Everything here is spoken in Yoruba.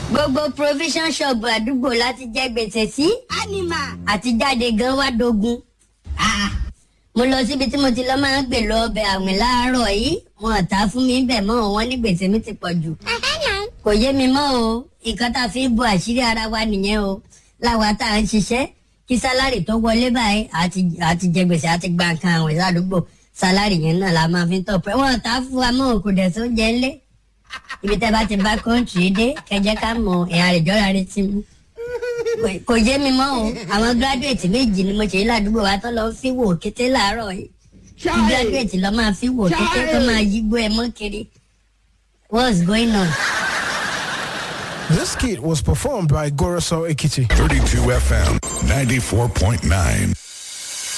Gbogbo provision shop àdúgbò láti jẹ gbèsè sí. Anima. Àti jáde gan wá dogun. Mo lọ síbi tí mo ti lọ máa ń gbè lọ ọbẹ̀ àwìn láàárọ̀ yìí. Wọn tà fún mi bẹ̀ mọ́ wọn ní gbèsè mi ti pọ̀ jù. Kò yé mi mọ́ o. Nǹkan tá a fi ń bo àṣírí ara wa nìyẹn o. Láwa tá à ń ṣiṣẹ́ kí sálárì tó wọlé báyìí àti jẹ gbèsè àti gba nǹkan àwìn ládùúgbò. Sálárì yẹn náà la máa fi ń tọ̀pẹ́. Wọn tà fún wa mọ́ kò dẹ̀ tó jẹ ńlé. Ibi tẹ́ bá ti bá kọ́ńtì dé kẹjẹ́ ká mọ ẹ̀yà àrèjọ́ra rẹ ti mú. Kò yé mi mọ́ o. Àwọn gíráduwétì méjì ni mo ṣe yí ládùúgbò wa tó lọ fi wò kété láàárọ̀ yìí. Gíráduwétì lọ máa fi wò kété tó máa yígbó ẹ mọ́ kiri. What's going on? This skit was performed by Goroso Ekiti. 32 FM 94.9.